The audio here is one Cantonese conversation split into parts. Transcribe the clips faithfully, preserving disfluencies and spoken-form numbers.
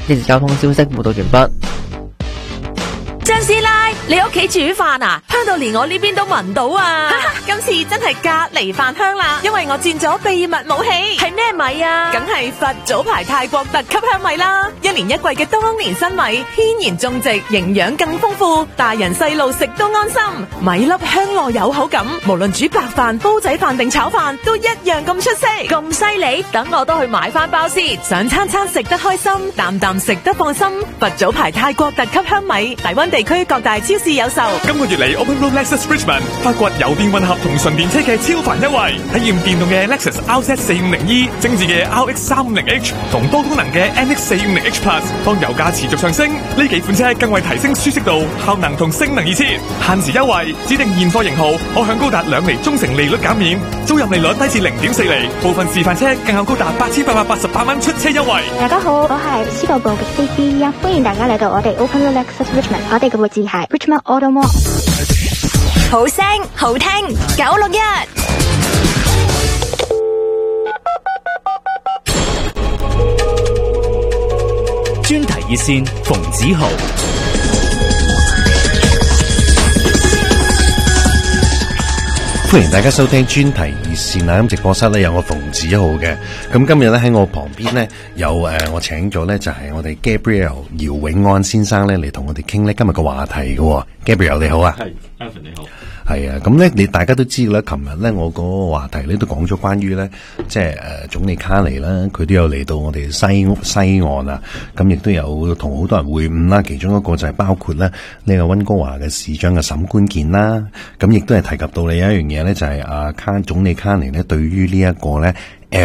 呢節交通消息報道完畢。 張師奶，你屋企煮飯啊？香到連我呢邊都聞到啊！今次真係隔離飯香啦，因為我轉咗秘密武器。係咩米啊？梗係佛祖牌泰國特級香米啦！一年一季嘅當年新米，天然種植，營養更豐富，大人細路食都安心。米粒香糯有口感，無論煮白飯、煲仔飯定炒飯，都一樣咁出色。咁犀利，等我都去買翻包先，想餐餐食得開心，啖啖食得放心。佛祖牌泰國特級香米，大灣地區各大超市有售。 今個月嚟 Open Road Lexus Richmond 發掘油電混合同純電車嘅超凡優惠，體驗電動嘅 Lexus R Z 四五零 E、精緻嘅 R X 三五零 H 同多功能嘅 N X 四五零 H Plus。當油價持續上升，呢幾款車更為提升舒適度、效能同性能而設。限時優惠，指定現貨型號可享高達兩厘中成利率減免，租賃利率低至零點四厘，部分示範車更有高達八千八百八十八蚊出車優惠。 大家好，我係司徒部嘅 C B 啊，歡迎大家嚟到我哋 Open Road Lexus Richmond， 我哋嘅位置係 Richmond Auto Mall。 好聲好聽，九六一。 專題熱線馮子豪。 歡迎大家收聽專題熱線啊！咁直播室咧有我馮子豪嘅，咁今日咧喺我旁邊咧有誒、呃、我請咗咧就係、是、我哋 Gabriel 姚永安先生咧嚟同我哋傾咧今日個話題嘅、哦。Gabriel 你好啊， 係 Evan 你好。 係啊，咁咧你大家都知道啦，琴日咧我嗰個話題咧都講咗關於咧，即係誒、呃、總理卡尼啦，佢都有嚟到我哋西西岸啊，咁亦都有同好多人會晤啦，其中一個就係包括咧呢個溫哥華嘅市長嘅沈關健啦，咁亦都係提及到你有一樣嘢咧，就係阿卡總理卡尼咧對於呢一個咧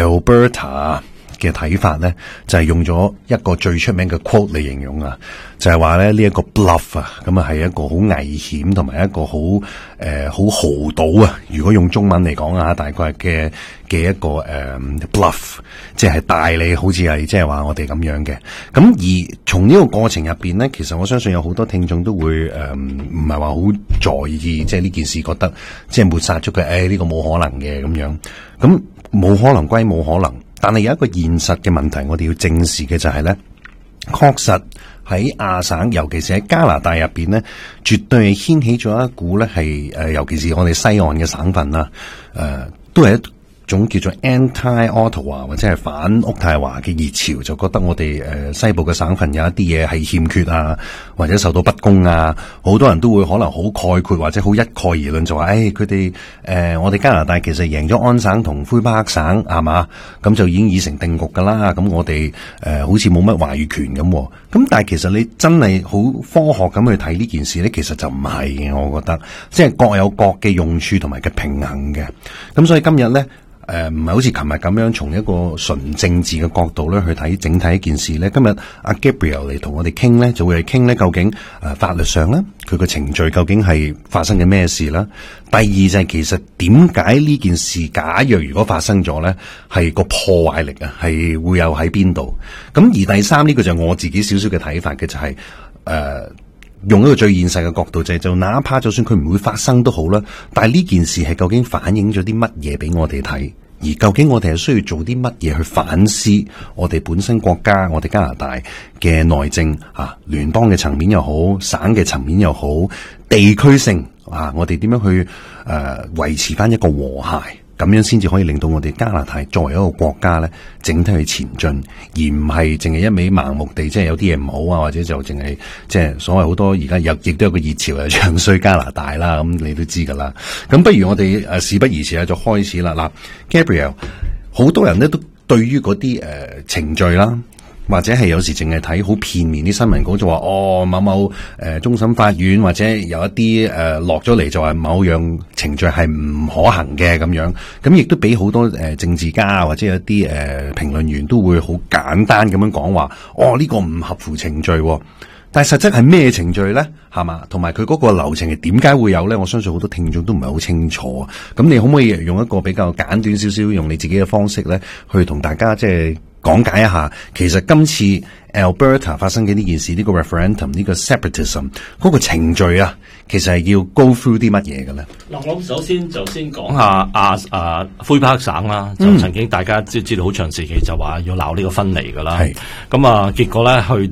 Alberta嘅睇法咧，就係、是、用咗一個最出名嘅 quote 嚟形容啊，就係話咧呢一個 bluff 啊，咁啊係一個好危險同埋一個好誒好豪賭啊。如果用中文嚟講啊，大概嘅嘅一個誒、呃、bluff， 即係大你好似係即係話我哋咁樣嘅。咁而從呢個過程入邊咧，其實我相信有好多聽眾都會誒唔係話好在意，即係呢件事覺得即係抹殺咗佢，誒呢個冇可能嘅咁樣。咁冇可能歸冇可能。但係有一個現實嘅問題，我哋要正視嘅就係咧，確實喺亞省，尤其是喺加拿大入邊咧，絕對係掀起咗一股咧係誒，尤其是我哋西岸嘅省份啦，誒、呃，都係一種叫做 anti-Ottawa 或者係反渥太華嘅熱潮，就覺得我哋誒、呃、西部嘅省份有一啲嘢係欠缺啊，或者受到不公啊，好多人都會可能好概括或者好一概而論，就話誒佢哋誒我哋加拿大其實贏咗安省同魁北克省係嘛，咁就已經已成定局噶啦，咁我哋誒、呃、好似冇乜話語權咁，咁但係其實你真係好科學咁去睇呢件事咧，其實就唔係嘅，我覺得即係各有各嘅用處同埋嘅平衡嘅，咁所以今日咧。誒，唔係好似琴日咁樣從一個純政治嘅角度咧去睇整體一件事咧。今日阿 Gabriel 嚟同我哋傾咧，就會係傾咧究竟誒、呃、法律上咧佢個程序究竟係發生緊咩事啦？第二就係其實點解呢件事假若如果發生咗咧，係個破壞力啊係會有喺邊度？咁而第三呢、這個就係我自己少少嘅睇法嘅，就係、是、誒。呃用一個最現實嘅角度就係、是，就哪怕就算佢唔會發生都好啦，但係呢件事係究竟反映咗啲乜嘢俾我哋睇，而究竟我哋係需要做啲乜嘢去反思我哋本身國家，我哋加拿大嘅內政啊，聯邦嘅層面又好，省嘅層面又好，地區性啊，我哋點樣去誒、呃、維持翻一個和諧？咁樣先至可以令到我哋加拿大作為一個國家咧，整體去前進，而唔係淨係一味盲目地，即係有啲嘢唔好啊，或者就淨係即係所謂好多而家有亦都有個熱潮啊，唱衰加拿大啦，咁你都知噶啦。咁不如我哋誒事不宜遲啊，就開始啦。嗱 ，Gabriel， 好多人咧都對於嗰啲誒程序啦。或者係有時淨係睇好片面啲新聞稿就話哦某某誒、呃、終審法院或者有一啲誒落咗嚟就話某樣程序係唔可行嘅咁樣，咁亦都俾好多誒、呃、政治家或者有一啲誒評論員都會好簡單咁樣講話哦呢、這個唔合乎程序、哦，但係實質係咩程序咧？係嘛，同埋佢嗰個流程係點解會有咧？我相信好多聽眾都唔係好清楚。咁你可唔可以用一個比較簡短少少，用你自己嘅方式咧，去同大家即係講解一下，其實今次 Alberta 發生嘅呢件事，呢、這個 referendum 呢個 separatism 嗰個程序啊，其實係要 go through 啲乜嘢嘅咧？ 嗱，我首先就先講下亞啊魁北克省啦，就曾經大家知知道好長時期就話要鬧呢個分離噶啦，咁啊結果咧去